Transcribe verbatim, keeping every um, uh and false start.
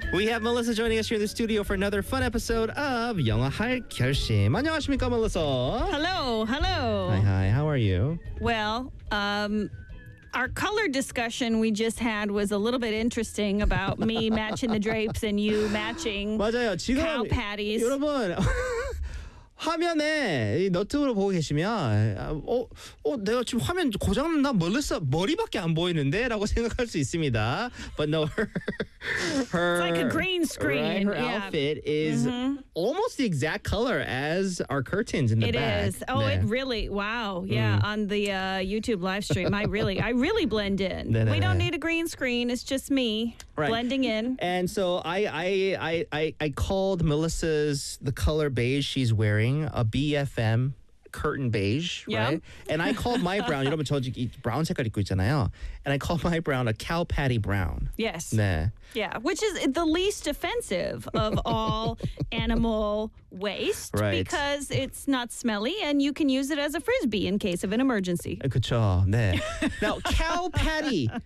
We have Melissa joining us here in the studio for another fun episode of 영어 할 결심. 안녕하십니까, Melissa? Hello, hello. Hi, hi. How are you? Well, um, our color discussion we just had was a little bit interesting about me matching the drapes and you matching 맞아요. 지금 cow patties. 여러분 화면에 이 너튜브로 보고 계시면 어, 어 내가 지금 화면 고장났나? 멜리사 머리밖에 안 보이는데? 라고 생각할 수 있습니다. But no, her, her, It's like a green screen. Right, her yeah. outfit is mm-hmm. almost the exact color as our curtains in the it back. It is. Oh, 네. it really, wow. Yeah, mm. on the uh, YouTube live stream, I really, I really blend in. 네네네. We don't need a green screen. It's just me right. blending in. And so I, I, I, I, I called Melissa's, the color beige she's wearing, a B F M curtain beige, yeah. right? And I called my brown, 여러분 저 이 brown 색깔 입고 있잖아요. And I called my brown a cow patty brown. Yes. 네. Yeah, which is the least offensive of all animal waste right. because it's not smelly and you can use it as a frisbee in case of an emergency. 그렇죠. 네. Now, cow patty.